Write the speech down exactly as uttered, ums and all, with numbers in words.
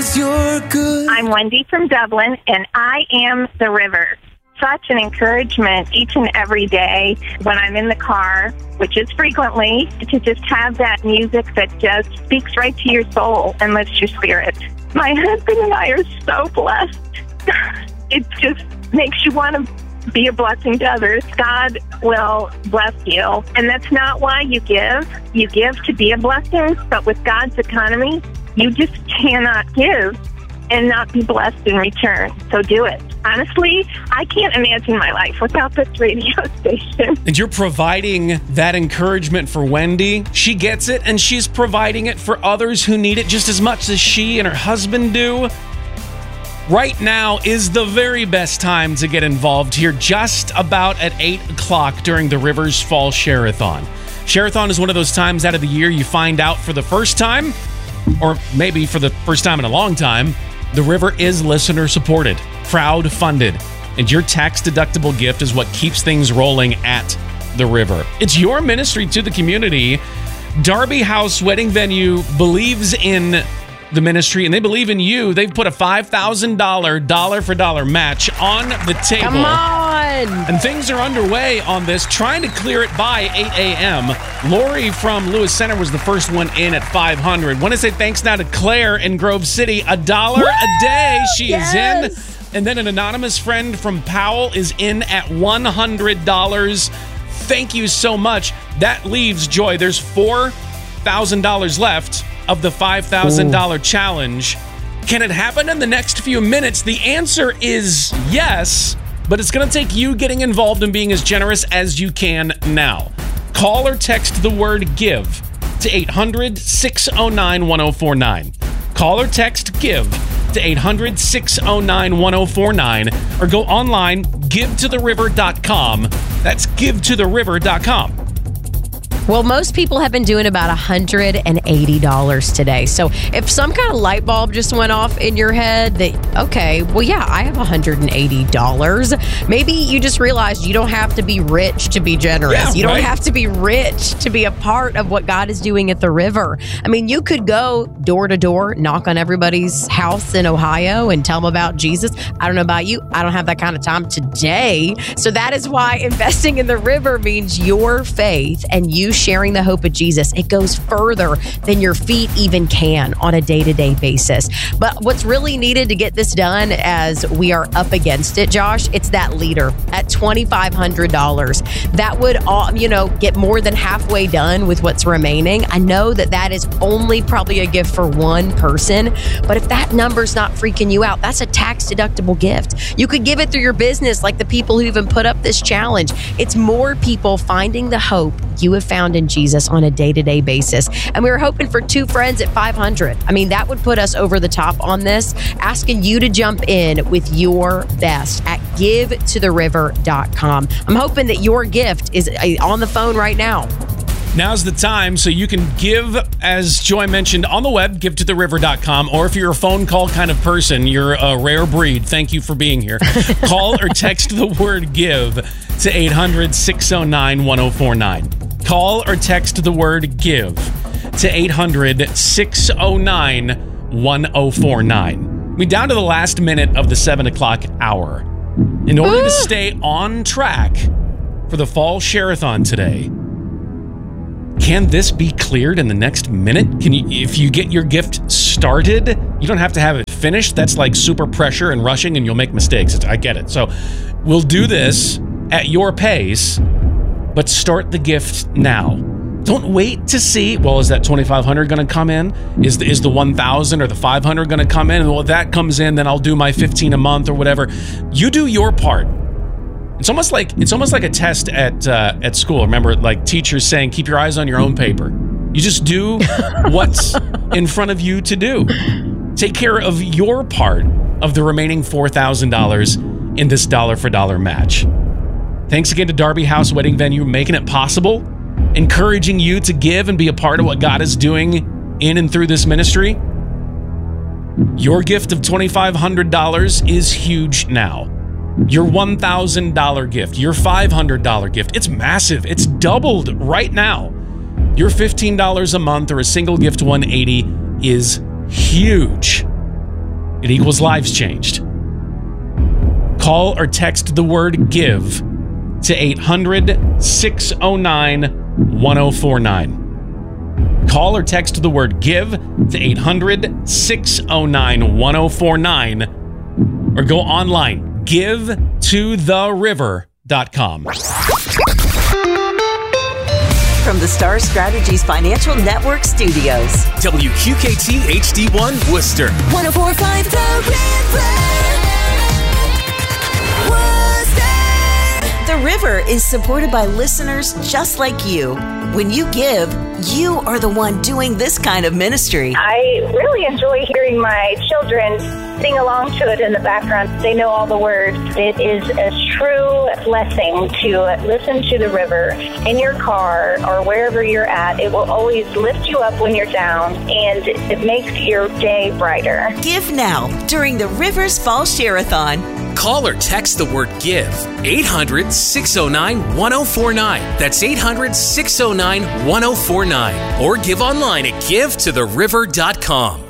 'cause you're good. I'm Wendy from Dublin, and I am the river. Such an encouragement each and every day when I'm in the car, which is frequently, to just have that music that just speaks right to your soul and lifts your spirit. My husband and I are so blessed. It just makes you want to be a blessing to others. God will bless you. And that's not why you give. You give to be a blessing, but with God's economy, you just cannot give and not be blessed in return. So do it. Honestly, I can't imagine my life without this radio station. And you're providing that encouragement for Wendy. She gets it, and she's providing it for others who need it just as much as she and her husband do. Right now is the very best time to get involved here, just about at eight o'clock during the Rivers Fall Share-a-thon. Share-a-thon is one of those times out of the year you find out for the first time, or maybe for the first time in a long time, the River is listener-supported, crowd-funded, and your tax-deductible gift is what keeps things rolling at the River. It's your ministry to the community. Darby House Wedding Venue believes in the ministry, and they believe in you. They've put a five thousand dollars dollar-for-dollar match on the table. Come on! And things are underway on this, trying to clear it by eight a.m. Lori from Lewis Center was the first one in at five hundred. Want to say thanks now to Claire in Grove City. A dollar a day she Yes. is in. And then an anonymous friend from Powell is in at one hundred dollars. Thank you so much. That leaves, Joy, there's four thousand dollars left of the five thousand dollars challenge. Can it happen in the next few minutes? The answer is yes, but it's going to take you getting involved and being as generous as you can now. Call or text the word GIVE to eight hundred, six oh nine, one oh four nine. Call or text GIVE to eight hundred, six oh nine, one oh four nine, or go online, give to the river dot com. That's give to the river dot com. Well, most people have been doing about one hundred eighty dollars today. So if some kind of light bulb just went off in your head that, okay, well, yeah, I have one hundred eighty dollars. Maybe you just realized you don't have to be rich to be generous. Yeah, you don't right? have to be rich to be a part of what God is doing at the River. I mean, you could go door to door, knock on everybody's house in Ohio and tell them about Jesus. I don't know about you. I don't have that kind of time today. So that is why investing in the River means your faith and you sharing the hope of Jesus. It goes further than your feet even can on a day-to-day basis. But what's really needed to get this done, as we are up against it, Josh, it's that leader at twenty-five hundred dollars. That would, all, you know, get more than halfway done with what's remaining. I know that that is only probably a gift for one person, but if that number's not freaking you out, that's a tax-deductible gift. You could give it through your business, like the people who even put up this challenge. It's more people finding the hope you have found in Jesus on a day-to-day basis. And we were hoping for two friends at five hundred. I mean, that would put us over the top on this, asking you to jump in with your best at give to the river dot com. I'm hoping that your gift is on the phone right now. Now's the time, so you can give, as Joy mentioned, on the web, give to the river dot com, or if you're a phone call kind of person, you're a rare breed. Thank you for being here. Call or text the word GIVE to eight hundred, six oh nine, one oh four nine. Call or text the word GIVE to eight hundred, six oh nine, one oh four nine. We're down to the last minute of the seven o'clock hour. In order to stay on track for the Fall Share-a-thon today, can this be cleared in the next minute? Can you, if you get your gift started, you don't have to have it finished. That's like super pressure and rushing, and you'll make mistakes. I get it. So we'll do this at your pace, but start the gift now. Don't wait to see, well, is that twenty-five hundred going to come in? Is the, is the one thousand or the five hundred going to come in? And well, if that comes in, then I'll do my fifteen a month or whatever. You do your part. It's almost like it's almost like a test at uh, at school. Remember, like teachers saying, keep your eyes on your own paper. You just do what's in front of you to do. Take care of your part of the remaining four thousand dollars in this dollar-for-dollar match. Thanks again to Darby House Wedding Venue, making it possible, encouraging you to give and be a part of what God is doing in and through this ministry. Your gift of twenty-five hundred dollars is huge now. Your one thousand dollars gift, your five hundred dollars gift, it's massive. It's doubled right now. Your fifteen dollars a month or a single gift one hundred eighty dollars is huge. it equals lives changed. Call or text the word GIVE to eight hundred, six oh nine, one oh four nine. Call or text the word GIVE to eight hundred, six oh nine, one oh four nine or go online, give to the river dot com. From the Star Strategies Financial Network studios. W Q K T H D one Worcester. one oh four point five The River. Worcester. The River is supported by listeners just like you. When you give, you are the one doing this kind of ministry. I really enjoy hearing my children sing along to it in the background. They know all the words. It is a true blessing to listen to the river in your car or wherever you're at. It will always lift you up when you're down, and it makes your day brighter. Give now during the Rivers Fall Share-a-thon. Call or text the word GIVE, eight hundred, six oh nine, one oh four nine. That's eight hundred, six oh nine, one oh four nine. Or give online at give to the river dot com.